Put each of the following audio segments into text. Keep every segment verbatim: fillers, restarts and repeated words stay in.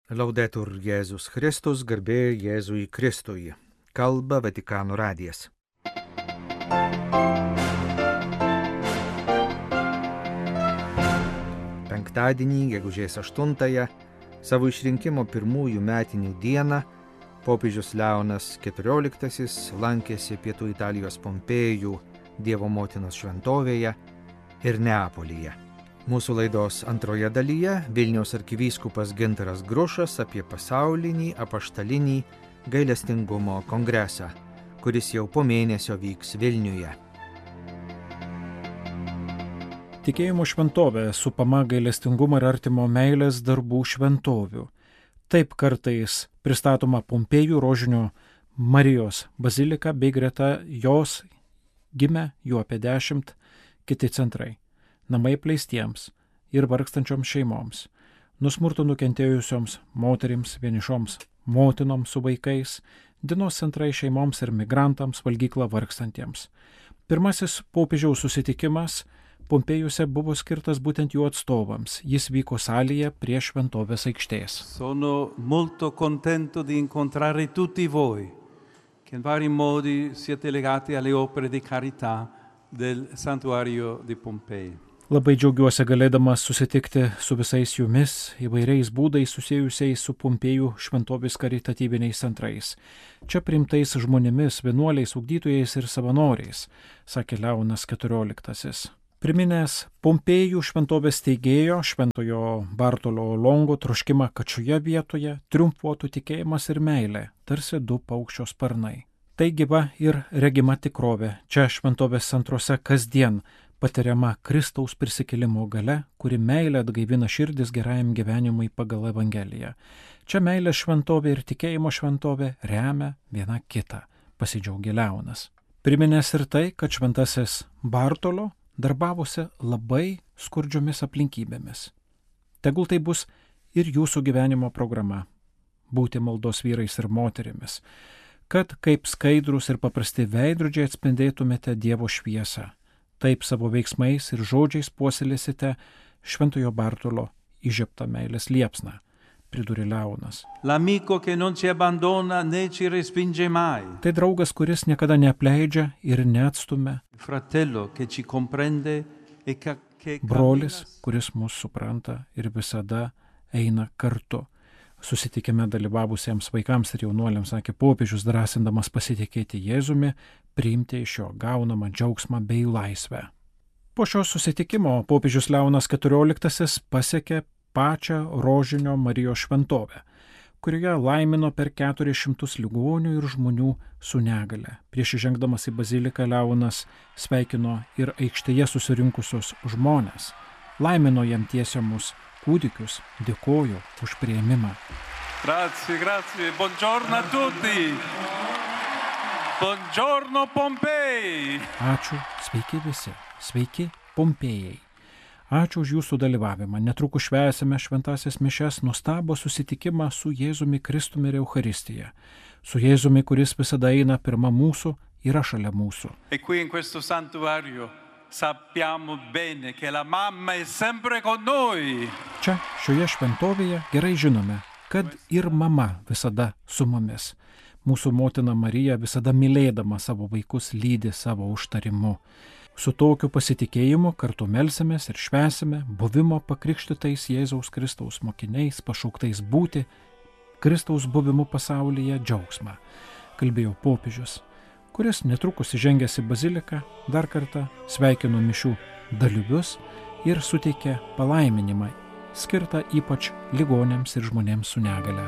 Laudetur Jėzus Kristus, garbė Jėzui Kristui. Kalba Vatikano radijas. Penktadienį, gegužės aštuntąją, savo išrinkimo pirmųjų metinių dieną, popiežius Leonas keturioliktasis lankėsi pietų Italijos Pompėjų Dievo motinos šventovėje ir Neapolyje. Mūsų laidos antroje dalyje Vilniaus arkivyskupas Gintaras Grušas apie pasaulinį apaštalinį gailestingumo kongresą, kuris jau po mėnesio vyks Vilniuje. Tikėjimo šventovė supama gailestingumo ir artimo meilės darbų šventovių. Taip kartais pristatoma Pompėjų Rožinio Marijos bazilika bei greta jos gimė jų apie dešimt kiti centrai. Namai apleistiems ir vargstančioms šeimoms, nuo smurto nukentėjusioms moterims, vienišoms motinoms su vaikais, dienos centrai šeimoms ir migrantams, valgykla vargstantiems. Pirmasis popiežiaus susitikimas Pompėjuose buvo skirtas būtent jų atstovams. Jis vyko salėje prie šventovės aikštės. Sono molto contento di incontrare tutti voi, che in vari modi siete legati alle opere di carità del santuario di Pompei. Labai džiaugiuosi galėdamas susitikti su visais jumis įvairiais būdais susijusiais su Pompėjų šventovės karitatyviniais centrais. Čia priimtais žmonėmis, vienuoliais, ugdytojais ir savanoriais, sakė Leonas keturioliktasis. Priminęs Pompėjų šventovės steigėjo Šventojo Bartolo Longo troškimą, kad šioje vietoje triumfuotų tikėjimas ir meilė, tarsi du paukščio sparnai. Tai gyva ir regima tikrovė. Čia šventovės centruose kasdien patiriama Kristaus prisikėlimo galia, kuri meilė atgaivina širdis gerajam gyvenimui pagal Evangeliją. Čia meilės šventovė ir tikėjimo šventovė remia viena kitą, pasidžiaugė Leonas. Priminęs ir tai, kad šventasis Bartolo darbavosi labai skurdžiomis aplinkybėmis. Tegul tai bus ir jūsų gyvenimo programa – būti maldos vyrais ir moterimis, kad kaip skaidrus ir paprasti veidrodžiai atspindėtumėte Dievo šviesą. Taip savo veiksmais ir žodžiais puoselėsite Šventojo Bartolo įžiebtą meilės liepsną, pridūrė Leonas. L'amico che non ci abbandona né ci respinge mai. Tai draugas, kuris niekada neapleidžia ir neatstumia. Fratello che ci comprende e che Brolis, kuris mus supranta ir visada eina kartu. Susitikime dalyvavusiems vaikams ir jaunuoliams sakė popiežius, drąsindamas pasitikėti Jėzumi, priimti iš jo gaunamą džiaugsmą bei laisvę. Po šio susitikimo popiežius Leonas keturioliktasis pasiekė pačią Rožinio Marijos šventovę, kurioje laimino per keturis šimtus ligonių ir žmonių su negale. Prieš įžengdamas į baziliką Leonas sveikino ir aikštėje susirinkusius žmones, laimino jam tiesiamus kūdikius, dėkoju už priėmimą. Grazie, grazie. Buongiorno a tutti. Buongiorno Pompei. Ačiū, sveiki visi, sveiki Pompėjai. Ačiū už jūsų dalyvavimą. Netrukus švęsime šventąsias mišias, nuostabų susitikimą su Jėzumi Kristumi ir Eucharistija. Su Jėzumi, kuris visada eina pirma mūsų, yra šalia mūsų. E qui in questo santuario sappiamo bene che la mamma è sempre con noi. Čia, šioje šventovėje gerai žinome, kad ir mama visada su mumis. Mūsų motina Marija visada mylėdama savo vaikus lydi savo užtarimu. Su tokiu pasitikėjimu kartu melsimės ir švęsime buvimo pakrikštytais Jėzaus Kristaus mokiniais, pašauktais būti Kristaus buvimu pasaulyje džiaugsmą, kalbėjo popiežius, kuris netrukus įžengęs į baziliką dar kartą sveikino mišių dalyvius ir suteikė palaiminimą, skirtą ypač ligoniams ir žmonėms su negale.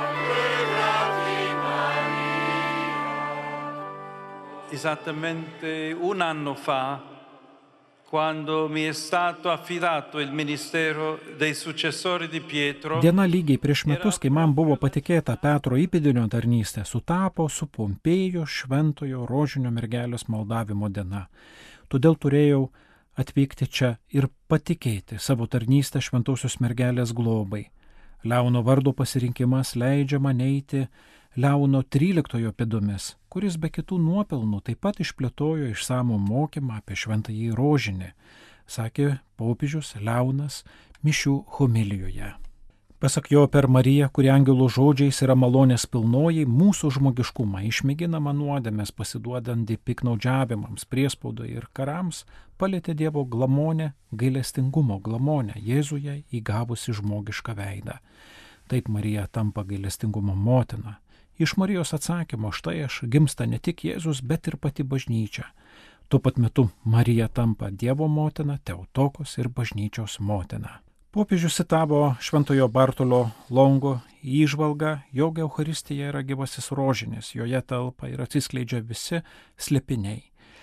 Esattamente un anno fa, quando mi è stato affidato il ministero dei successori di Pietro. Diena lygiai prieš metus, kai man buvo patikėta Petro įpėdinio tarnystė, sutapo su Pompėjų Šventojo Rožinio mergelės maldavimo diena. Todėl turėjau atvykti čia ir patikėti savo tarnystę Šventosios mergelės globai. Leono vardo pasirinkimas leidžia man eiti Leono tryliktojo pėdomis, kuris be kitų nuopelnų taip pat išplėtojo išsamų mokymą apie Šventąjį Rožinį, sakė popiežius Leonas mišių homilijoje. Pasak jo, per Mariją, kuri angelų žodžiais yra malonės pilnoji, mūsų žmogiškumą išmėginama nuodėmės pasiduodant piknaudžiavimams, priespaudai ir karams, palėtė Dievo glamonę, gailestingumo glamonę Jėzuje įgavusi žmogišką veidą. Taip Marija tampa gailestingumo motina. Iš Marijos atsakymo štai aš gimsta ne tik Jėzus, bet ir pati bažnyčia. Tuo pat metu Marija tampa Dievo motina, Teotokos ir bažnyčios motina. Popiežius citavo Šventojo Bartolo Longo įžvalgą, jog Eucharistija yra gyvasis rožinis, joje telpa ir atsiskleidžia visi slėpiniai.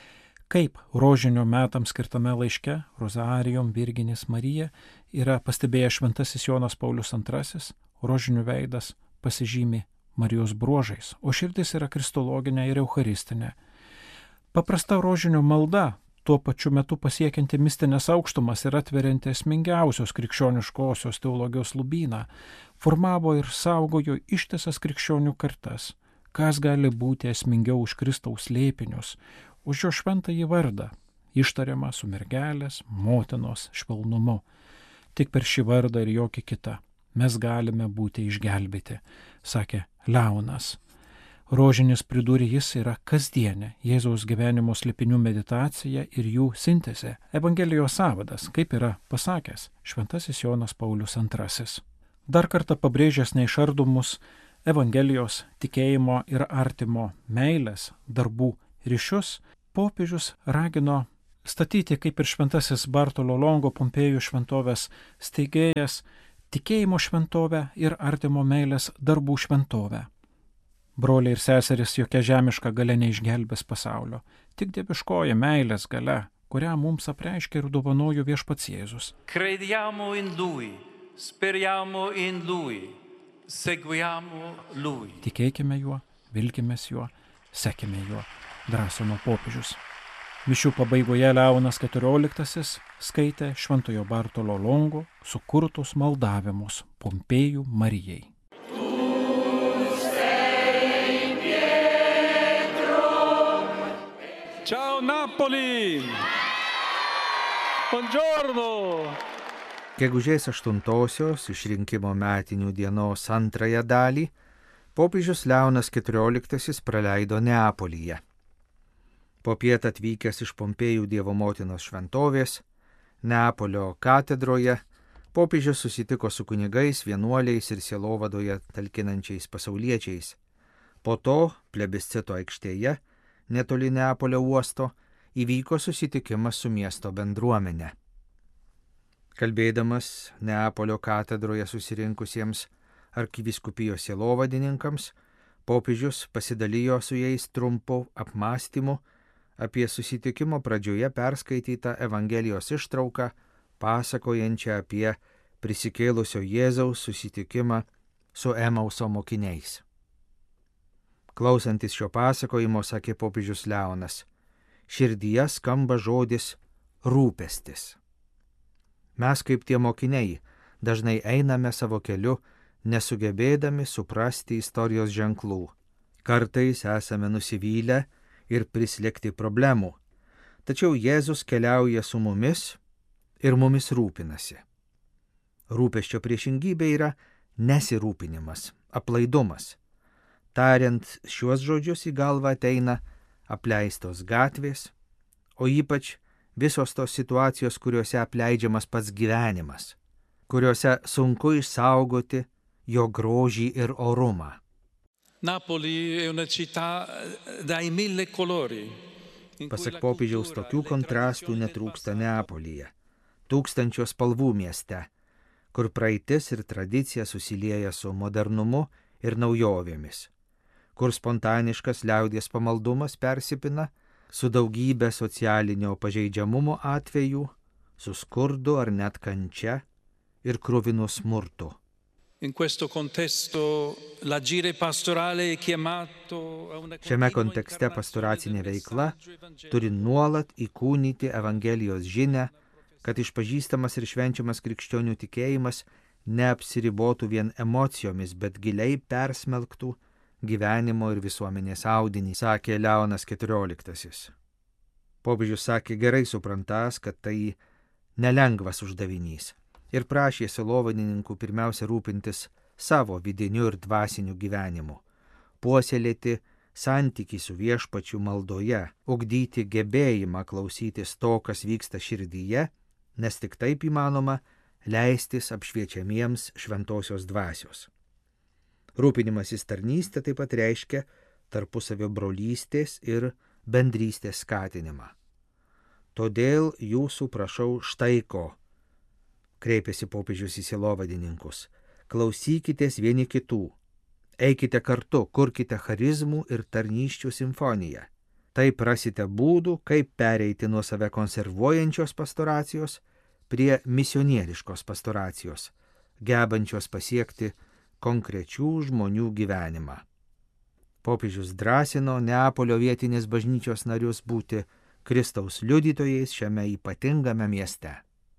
Kaip rožinio metams skirtame laiške Rosarijum Virginis Marija yra pastebėjęs Šventasis Jonas Paulius antrasis, rožinių veidas pasižymi Marijos bruožais, o širdis yra kristologinė ir eucharistinė. Paprasta rožinio malda, tuo pačiu metu pasiekianti mistinės aukštumas ir atverianti esmingiausios krikščioniškosios teologijos lubyną, formavo ir saugojo ištisas krikščionių kartas. Kas gali būti esmingiau už Kristaus slėpinius, už jo šventąjį vardą, ištariamą su mergelės, motinos švelnumu. Tik per šį vardą ir jokį kitą mes galime būti išgelbėti, sakė Leonas. Rožinis, pridūrė jis, yra kasdienė Jėzaus gyvenimo slėpinių meditacija ir jų sintezė, Evangelijos sąvadas, kaip yra pasakęs Šventasis Jonas Paulius antrasis. Dar kartą pabrėžęs neišardomus Evangelijos, tikėjimo ir artimo meilės, darbų ryšius, popiežius ragino statyti, kaip ir Šventasis Bartolo Longo Pompėjų šventovės steigėjas, tikėjimo šventovę ir artimo meilės darbų šventovę. Broliai ir seserys, jokia žemiška galia neišgelbės pasaulio, tik dieviškoji meilės galia, kurią mums apreiškia ir dovanojo Viešpats Jėzus. Crediamo in Lui, speriamo in Lui, seguiamo Lui. Tikėkime juo, vilkimės juo, sekime juo, drąsino popiežius. Mišių pabaigoje Leonas keturioliktasis skaitė Šventojo Bartolo Longo sukurtus maldavimus Pompėjų Marijai. Ciao Napoli! Buongiorno! Gegužės aštuntosios išrinkimo metinių dienos antrąją dalį popiežius Leonas keturioliktasis praleido Neapolyje. Popiet atvykęs iš Pompėjų Dievo motinos šventovės, Neapolio katedroje, popiežius susitiko su kunigais, vienuoliais ir sielovadoje talkinančiais pasauliečiais. Po to plebiscito aikštėje, netoli Neapolio uosto, įvyko susitikimas su miesto bendruomenė. Kalbėdamas Neapolio katedroje susirinkusiems arkivyskupijos sielovadininkams, popiežius pasidalijo su jais trumpu apmąstymu apie susitikimo pradžioje perskaitytą Evangelijos ištrauką, pasakojančią apie prisikėlusio Jėzaus susitikimą su Emauso mokiniais. Klausantis šio pasakojimo, sakė popiežius Leonas, širdyje skamba žodis rūpestis. Mes kaip tie mokiniai dažnai einame savo keliu, nesugebėdami suprasti istorijos ženklų. Kartais esame nusivylę ir prislėgti problemų, tačiau Jėzus keliauja su mumis ir mumis rūpinasi. Rūpesčio priešingybė yra nesirūpinimas, aplaidumas. Tariant šiuos žodžius į galvą ateina apleistos gatvės, o ypač visos tos situacijos, kuriuose apleidžiamas pats gyvenimas, kuriuose sunku išsaugoti jo grožį ir orumą. Napoli è una città dai mille colori. Pasak popiežiaus, tokių kontrastų netrūksta Neapolyje, tūkstančio spalvų mieste, kur praeitis ir tradicija susilieja su modernumu ir naujovėmis, kur spontaniškas liaudies pamaldumas persipina su daugybė socialinio pažeidžiamumo atvejų, su skurdu ar net kančia ir kruvinu smurtu. Šiame kontekste pastoracinė veikla turi nuolat įkūnyti Evangelijos žinią, kad išpažįstamas ir švenčiamas krikščionių tikėjimas neapsiribotų vien emocijomis, bet giliai persmelktų gyvenimo ir visuomenės audinį, sakė Leonas keturioliktasis. Popiežius sakė gerai suprantas, kad tai nelengvas uždavinys ir prašė sielovadininkų pirmiausia rūpintis savo vidiniu ir dvasiniu gyvenimu, puoselėti santykį su viešpačiu maldoje, ugdyti gebėjimą klausytis to, kas vyksta širdyje, nes tik taip įmanoma leistis apšviečiamiems šventosios dvasios. Rūpinimasis tarnystė taip pat reiškia tarpusavio brolystės ir bendrystės skatinimą. Todėl jūsų prašau štai ko, kreipėsi popiežius į sielovadininkus, klausykitės vieni kitų, eikite kartu, kurkite charizmų ir tarnysčių simfoniją. Taip rasite būdų, kaip pereiti nuo save konservuojančios pastoracijos prie misionieriškos pastoracijos, gebančios pasiekti konkrečių žmonių gyvenimą. Popiežius drąsino Neapolio vietinės bažnyčios narius būti Kristaus liudytojais šiame ypatingame mieste.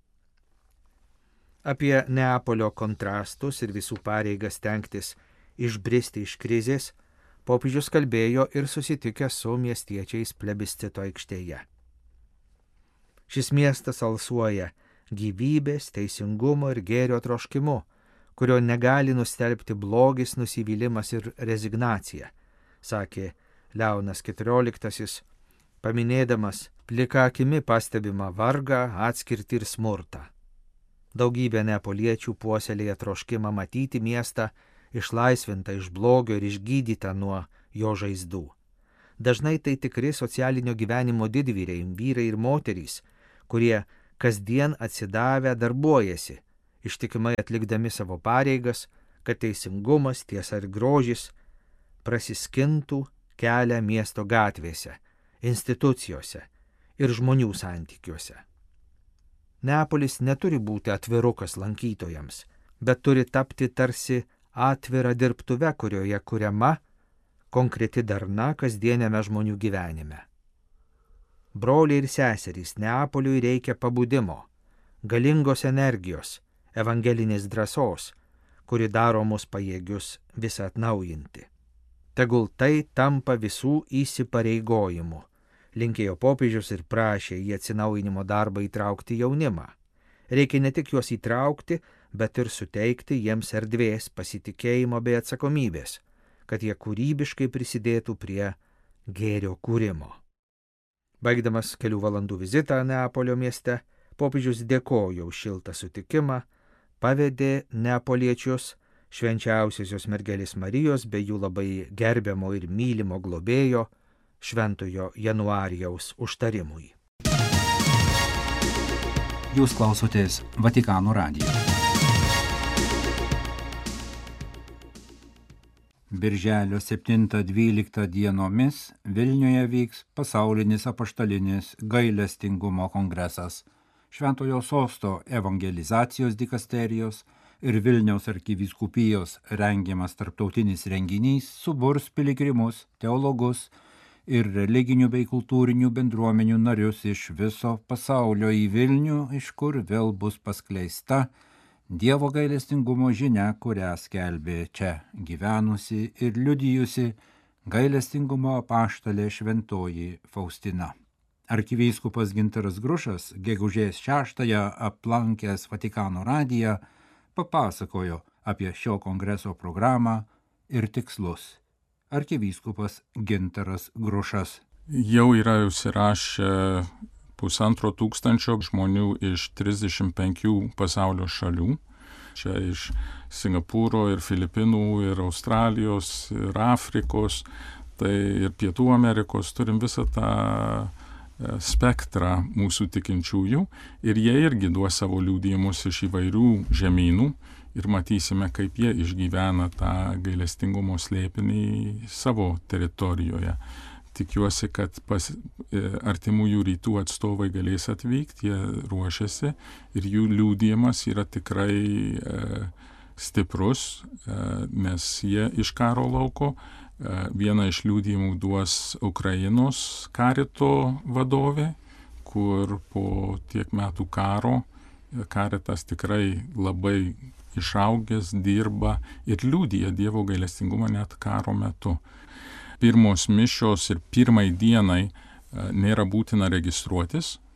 Apie Neapolio kontrastus ir visų pareigas stengtis išbristi iš krizės, popiežius kalbėjo ir susitikęs su miestiečiais plebiscito aikštėje. Šis miestas alsuoja gyvybės, teisingumo ir gėrio troškimu, kurio negali nustelbti blogis, nusivylimas ir rezignacija, sakė Leonas keturioliktasis, paminėdamas plika akimi pastebimą vargą, atskirtį ir smurtą. Daugybė neapoliečių puoselėja troškimą matyti miestą išlaisvinta iš blogio ir išgydyta nuo jo žaizdų. Dažnai tai tikri socialinio gyvenimo didvyriai, vyrai ir moterys, kurie kasdien atsidavę darbuojasi, ištikimai atlikdami savo pareigas, kad teisingumas, tiesa ir grožis prasiskintų kelią miesto gatvėse, institucijose ir žmonių santykiuose. Neapolis neturi būti atvirukas lankytojams, bet turi tapti tarsi atvira dirbtuve, kurioje kuriama konkreti darna kasdieniame žmonių gyvenime. Broliai ir seserys, Neapoliui reikia pabudimo, galingos energijos, evangelinės drąsos, kuri daro mus pajėgius visą atnaujinti. Tegul tai tampa visų įsipareigojimu, linkėjo popiežius ir prašė į atsinaujinimo darbą įtraukti jaunimą. Reikia ne tik juos įtraukti, bet ir suteikti jiems erdvės, pasitikėjimo bei atsakomybės, kad jie kūrybiškai prisidėtų prie gėrio kūrimo. Baigdamas kelių valandų vizitą Neapolio mieste, popiežius dėkojo už šiltą sutikimą, pavedė neapoliečius švenčiausiosios mergelės Marijos bei jų labai gerbiamo ir mylimo globėjo šventojo Januarijaus užtarimui. Jūs klausotės Vatikano radijo. Birželio septintą dvyliktą dienomis Vilniuje vyks pasaulinis apaštalinis gailestingumo kongresas. Šventojo sosto evangelizacijos dikasterijos ir Vilniaus arkivyskupijos rengiamas tarptautinis renginys suburs piligrimus, teologus ir religinių bei kultūrinių bendruomenių narius iš viso pasaulio į Vilnių, iš kur vėl bus paskleista Dievo gailestingumo žinia, kurią skelbė čia gyvenusi ir liudijusi gailestingumo apaštalė šventoji Faustina. Arkivyskupas Gintaras Grušas gegužės šeštąją aplankęs Vatikano radiją papasakojo apie šio kongreso programą ir tikslus. Arkivyskupas Gintaras Grušas. Jau yra užsirašę pusantro tūkstančio žmonių iš trisdešimt penkių pasaulio šalių. Čia iš Singapūro ir Filipinų ir Australijos ir Afrikos, tai ir Pietų Amerikos, turim visą tą spektrą mūsų tikinčiųjų ir jie irgi duos savo liudijimus iš įvairių žemynų ir matysime, kaip jie išgyvena tą gailestingumo slėpinį savo teritorijoje. Tikiuosi, kad pas artimųjų rytų atstovai galės atvykti, jie ruošiasi ir jų liudijimas yra tikrai e, stiprus, e, nes jie iš karo lauko. E, vieną iš liudijimų duos Ukrainos karito vadovė, kur po tiek metų karo karitas tikrai labai išaugęs, dirba ir liudija Dievo gailestingumą net karo metu. Pirmos mišios ir pirmai dienai nėra būtina registruotis,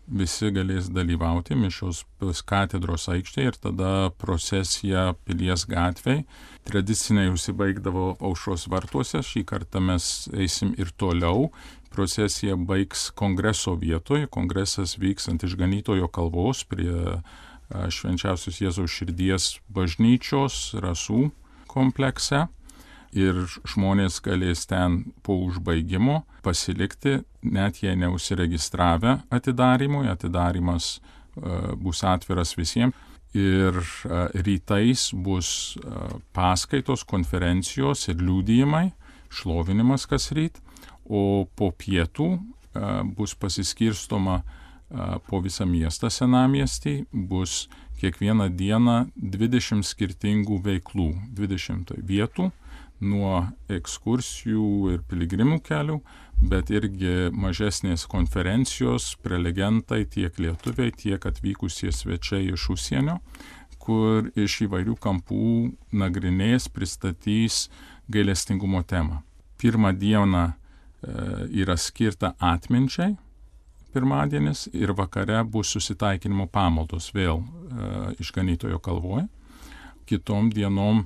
visi galės dalyvauti, mišios bus katedros aikštėje ir tada procesija Pilies gatvėje. Tradiciniai užsibaigdavo Aušros vartuose, šį kartą mes eisim ir toliau. Procesija baigs kongreso vietoje, kongresas vyks ant Išganytojo kalvos prie Švenčiausios Jėzaus širdies bažnyčios rasų komplekse. Ir žmonės galės ten po užbaigimo pasilikti, net jei neužsiregistravę atidarimui. Atidarimas uh, bus atviras visiems. Ir uh, rytais bus uh, paskaitos, konferencijos ir liudijimai, šlovinimas kas ryt, o po pietų uh, bus pasiskirstoma uh, po visą miestą senamiestį, bus kiekvieną dieną dvidešimt skirtingų veiklų, dvidešimt vietų, nuo ekskursijų ir piligrimų kelių, bet irgi mažesnės konferencijos, prelegentai, tiek lietuviai, tiek atvykusie svečiai iš užsienio, kur iš įvairių kampų nagrinės, pristatys gailestingumo temą. Pirmą dieną e, yra skirta atminčiai, pirmadienis, ir vakare bus susitaikinimo pamaldos vėl e, Išganytojo kalvoje. Kitom dienom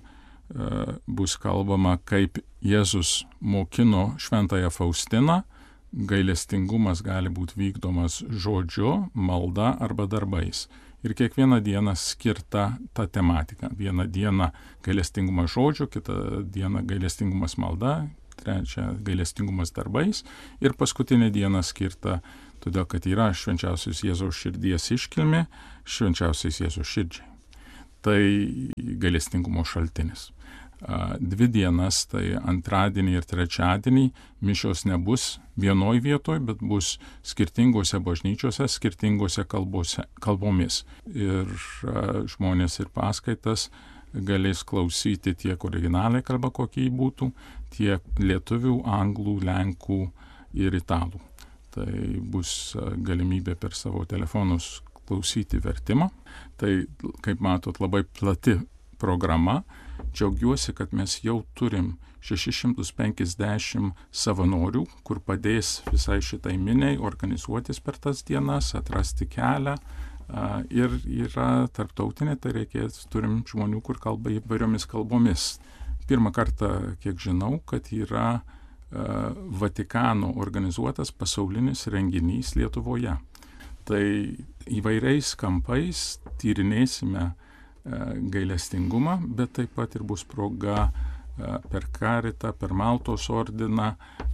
bus kalbama, kaip Jėzus mokino šventąją Faustiną. Gailestingumas gali būti vykdomas žodžiu, malda arba darbais. Ir kiekvieną dieną skirta ta tematika. Vieną dieną gailestingumas žodžiu, kitą dieną gailestingumas malda, trečią gailestingumas darbais ir paskutinę dieną skirta, todėl kad yra Švenčiausios Jėzaus širdies iškilmė, Švenčiausios Jėzaus širdžiai. Tai gailestingumo šaltinis. Dvi dienas, tai antradienį ir trečiadienį, mišios nebus vienoj vietoj, bet bus skirtingose bažnyčiose, skirtingose kalbose, kalbomis. Ir žmonės ir paskaitas galės klausyti tiek originaliai kalba, kokie būtų, tiek lietuvių, anglų, lenkų ir italų. Tai bus galimybė per savo telefonus klausyti vertimą. Tai, kaip matot, labai plati programa. Džiaugiuosi, kad mes jau turim šešis šimtus penkiasdešimt savanorių, kur padės visai šitai miniai organizuotis per tas dienas, atrasti kelią. Ir yra tarptautinė, tai reikės, turim žmonių, kur kalba įvairiomis kalbomis. Pirmą kartą, kiek žinau, kad yra Vatikano organizuotas pasaulinis renginys Lietuvoje. Tai įvairiais kampais tyrinėsime gailestingumą, bet taip pat ir bus proga per Karitą, per Maltos ordiną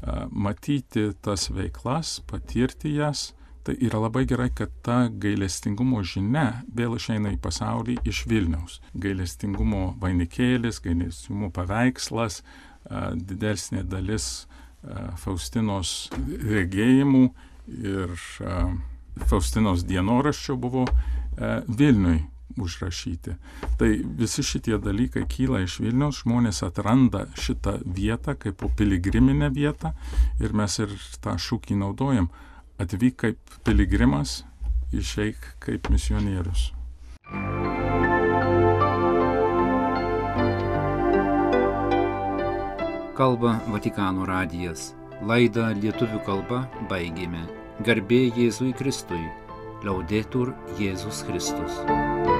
matyti tas veiklas, patirti jas. Tai yra labai gerai, kad ta gailestingumo žinia vėl išeina į pasaulį iš Vilniaus. Gailestingumo vainikėlis, gailestingumo paveikslas, didesnė dalis Faustinos regėjimų ir Faustinos dienoraščio buvo Vilniui užrašyti. Tai visi šitie dalykai kyla iš Vilniaus, žmonės atranda šitą vietą kaip piligriminę vietą ir mes ir tą šūkį naudojam. Atvyk kaip piligrimas, išeik kaip misionierius. Kalba Vatikano radijas. Laidą lietuvių kalba baigėme. Garbė Jėzui Kristui. Laudetur Jėzus Kristus.